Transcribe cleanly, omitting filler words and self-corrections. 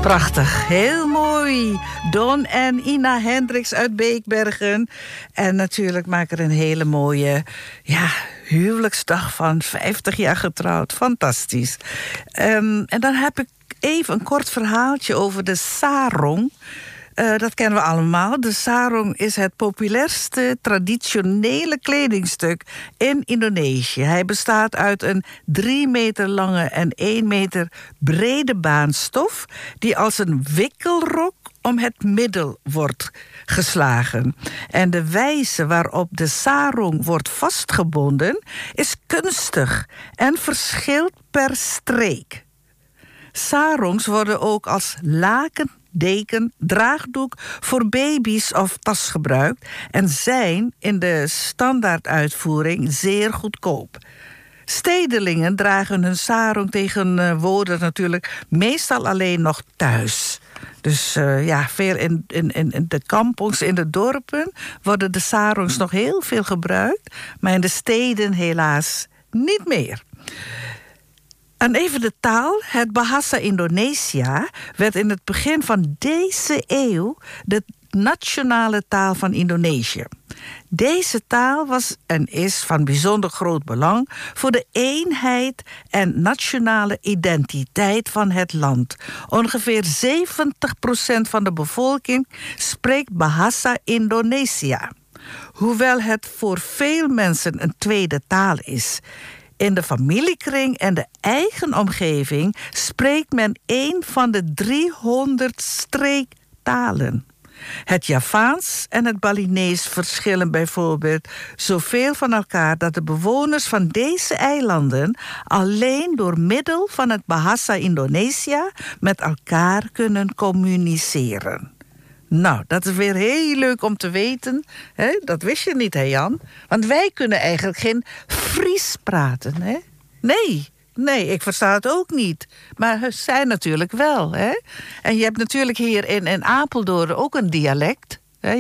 Prachtig, heel mooi. Don en Ina Hendricks uit Beekbergen. En natuurlijk maak er een hele mooie huwelijksdag van. 50 jaar getrouwd, fantastisch. En dan heb ik even een kort verhaaltje over de sarong. Dat kennen we allemaal. De sarong is het populairste traditionele kledingstuk in Indonesië. Hij bestaat uit een 3 meter lange en 1 meter brede baanstof die als een wikkelrok om het middel wordt geslagen. En de wijze waarop de sarong wordt vastgebonden is kunstig en verschilt per streek. Sarongs worden ook als laken, deken, draagdoek voor baby's of tas gebruikt en zijn in de standaarduitvoering zeer goedkoop. Stedelingen dragen hun sarong tegenwoordig natuurlijk meestal alleen nog thuis. Dus veel in de kampongs, in de dorpen worden de sarongs nog heel veel gebruikt, maar in de steden helaas niet meer. En even de taal. Het Bahasa Indonesia werd in het begin van deze eeuw de nationale taal van Indonesië. Deze taal was en is van bijzonder groot belang voor de eenheid en nationale identiteit van het land. Ongeveer 70% van de bevolking spreekt Bahasa Indonesia. Hoewel het voor veel mensen een tweede taal is. In de familiekring en de eigen omgeving spreekt men een van de 300 streektalen. Het Javaans en het Balinees verschillen bijvoorbeeld zoveel van elkaar dat de bewoners van deze eilanden alleen door middel van het Bahasa Indonesia met elkaar kunnen communiceren. Nou, dat is weer heel leuk om te weten. Hè? Dat wist je niet, hè Jan? Want wij kunnen eigenlijk geen Fries praten, hè? Nee, ik versta het ook niet. Maar zij natuurlijk wel, hè? En je hebt natuurlijk hier in Apeldoorn ook een dialect.